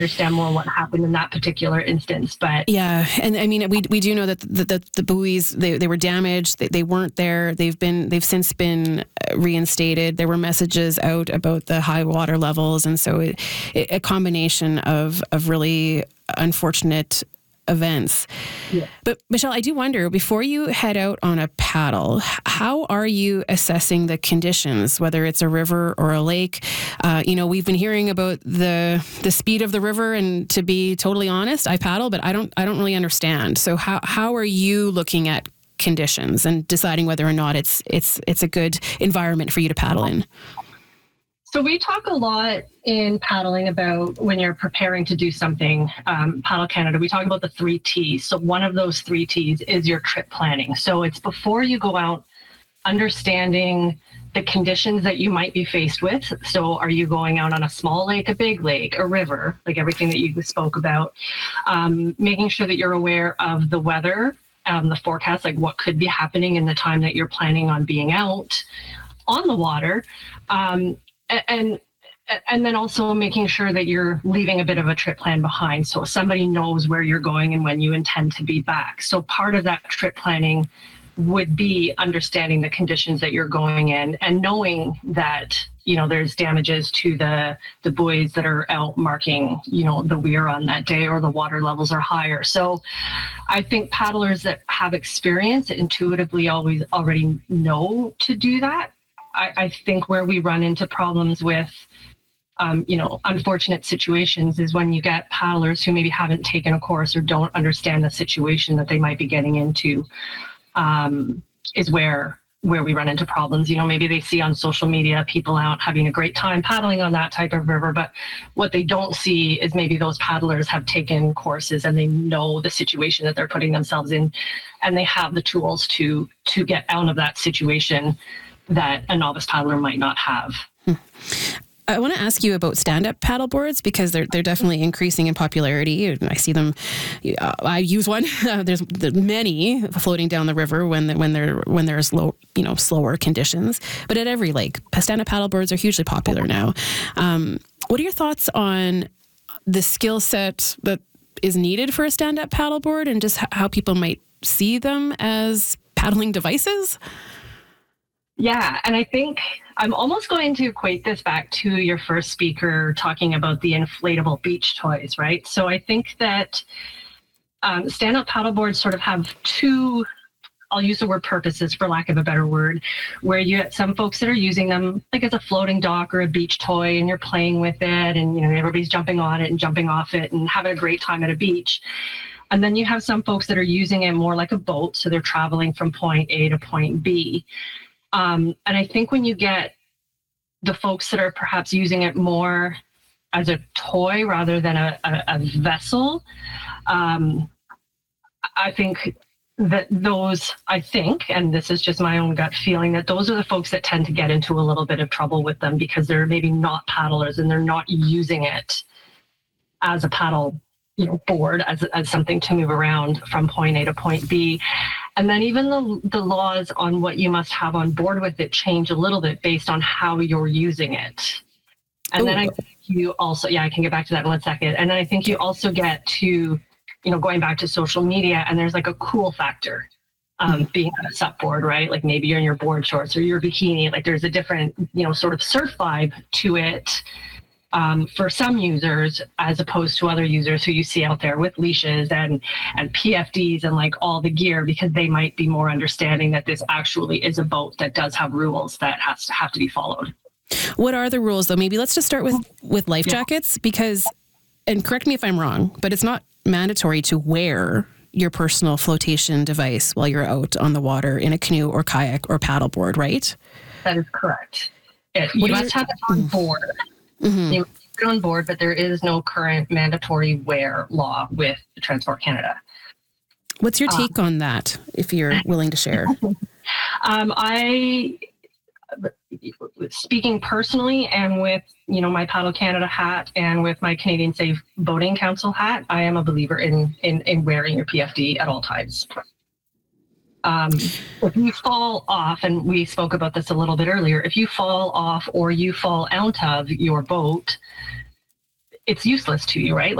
understand more what happened in that particular instance. But yeah, and I mean, we do know that the buoys they were damaged. They weren't there. They've since been reinstated. There were messages out about the high water levels, and so a combination of really unfortunate events. Yeah. But Michelle, I do wonder, before you head out on a paddle, how are you assessing the conditions, whether it's a river or a lake? We've been hearing about the speed of the river, and to be totally honest, I paddle, but I don't really understand. So how are you looking at conditions and deciding whether or not it's a good environment for you to paddle in? So we talk a lot in paddling about when you're preparing to do something, Paddle Canada, we talk about the 3 T's. So one of those 3 T's is your trip planning. So it's before you go out, understanding the conditions that you might be faced with. So are you going out on a small lake, a big lake, a river, like everything that you spoke about, making sure that you're aware of the weather, the forecast, like what could be happening in the time that you're planning on being out on the water. And then also making sure that you're leaving a bit of a trip plan behind, so somebody knows where you're going and when you intend to be back. So part of that trip planning would be understanding the conditions that you're going in and knowing that, there's damages to the buoys that are out marking, the weir on that day, or the water levels are higher. So I think paddlers that have experience intuitively already know to do that. I think where we run into problems with, unfortunate situations is when you get paddlers who maybe haven't taken a course or don't understand the situation that they might be getting into, is where we run into problems. Maybe they see on social media people out having a great time paddling on that type of river, but what they don't see is maybe those paddlers have taken courses and they know the situation that they're putting themselves in, and they have the tools to get out of that situation that a novice paddler might not have. I want to ask you about stand-up paddle boards, because they're definitely increasing in popularity. I see them. I use one. There's many floating down the river when there's low, slower conditions. But at every lake, stand-up paddle boards are hugely popular now. What are your thoughts on the skill set that is needed for a stand-up paddle board, and just how people might see them as paddling devices? Yeah, and I think I'm almost going to equate this back to your first speaker talking about the inflatable beach toys, right? So I think that stand-up paddleboards sort of have 2, I'll use the word purposes for lack of a better word, where you get some folks that are using them like as a floating dock or a beach toy, and you're playing with it, and everybody's jumping on it and jumping off it and having a great time at a beach. And then you have some folks that are using it more like a boat, so they're traveling from point A to point B. And I think when you get the folks that are perhaps using it more as a toy rather than a vessel, I think that and this is just my own gut feeling, that those are the folks that tend to get into a little bit of trouble with them, because they're maybe not paddlers and they're not using it as a paddle board, as something to move around from point A to point B. And then even the laws on what you must have on board with it change a little bit based on how you're using it. And then I think you also, I can get back to that in 1 second. And then I think you also get to, going back to social media, and there's like a cool factor being on a sup board, right? Like maybe you're in your board shorts or your bikini, like there's a different, sort of surf vibe to it. For some users, as opposed to other users who you see out there with leashes and PFDs and like all the gear, because they might be more understanding that this actually is a boat that does have rules that have to be followed. What are the rules, though? Maybe let's just start with life jackets, because, and correct me if I'm wrong, but it's not mandatory to wear your personal flotation device while you're out on the water in a canoe or kayak or paddleboard, right? That is correct. You must have it on board. Mm-hmm. You have it on board, but there is no current mandatory wear law with Transport Canada. What's your take on that, if you're willing to share? Speaking personally, and with my Paddle Canada hat and with my Canadian Safe Boating Council hat, I am a believer in wearing your PFD at all times. If you fall off, and we spoke about this a little bit earlier, if you fall off or you fall out of your boat, it's useless to you, right?